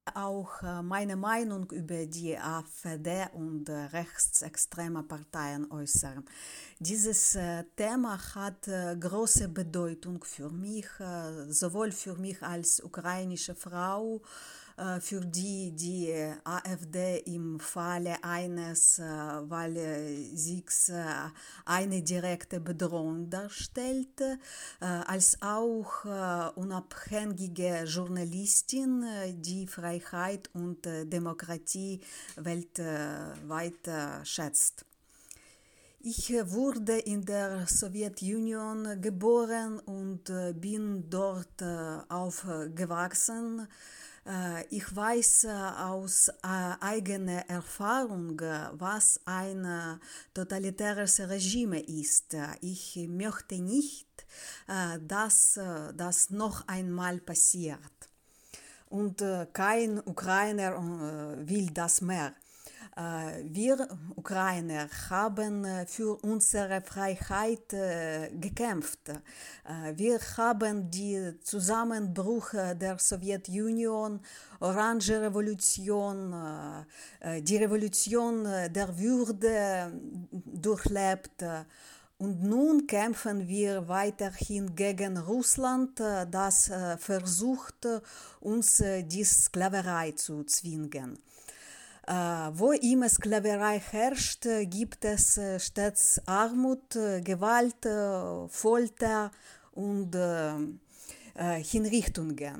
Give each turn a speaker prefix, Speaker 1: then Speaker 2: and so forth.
Speaker 1: auch meine Meinung über die AfD und rechtsextreme Parteien äußern. Dieses Thema hat große Bedeutung für mich, sowohl für mich als ukrainische Frau, für die AfD im Falle eines Wahlsiegs eine direkte Bedrohung darstellt, als auch unabhängige Journalistin, die Freiheit und Demokratie weltweit schätzt. Ich wurde in der Sowjetunion geboren und bin dort aufgewachsen. Ich weiß aus eigener Erfahrung, was ein totalitäres Regime ist. Ich möchte nicht, dass das noch einmal passiert. Und kein Ukrainer will das mehr. Wir Ukrainer haben für unsere Freiheit gekämpft. Wir haben den Zusammenbruch der Sowjetunion, Orange Revolution, die Revolution der Würde durchlebt. Und nun kämpfen wir weiterhin gegen Russland, das versucht, uns die Sklaverei zu zwingen. Wo immer Sklaverei herrscht, gibt es stets Armut, Gewalt, Folter und Hinrichtungen.